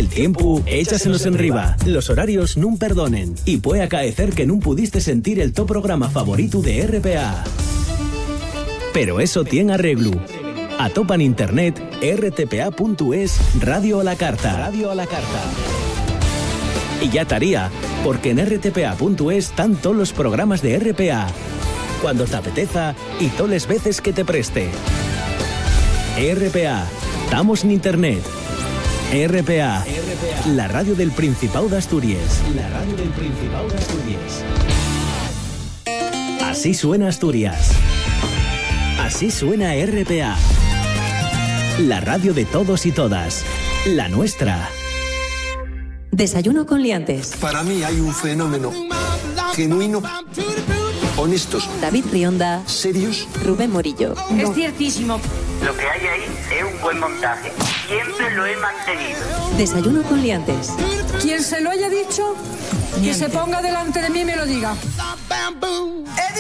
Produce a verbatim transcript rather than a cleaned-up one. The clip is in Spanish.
El tiempo, échasenos en riba. Los horarios nun perdonen. Y puede acaecer que nun pudiste sentir el top programa favorito de R P A. Pero eso tiene arreglo. Atopa en internet r t p a punto es Radio a la Carta. Radio a la Carta. Y ya estaría, porque en r t p a punto es están todos los programas de R P A. Cuando te apeteza y todas las veces que te preste. R P A. Estamos en internet. R P A. La radio del Principado de Asturias. La radio del Principado de Asturias. Así suena Asturias. Así suena R P A. La radio de todos y todas. La nuestra. Desayuno con liantes. Para mí hay un fenómeno genuino, honestos, David Rionda, serios, Rubén Morillo. No. Es ciertísimo. Lo que hay ahí es un buen montaje. Siempre lo he mantenido. Desayuno con liantes. Quien se lo haya dicho, que se ponga delante de mí y me lo diga.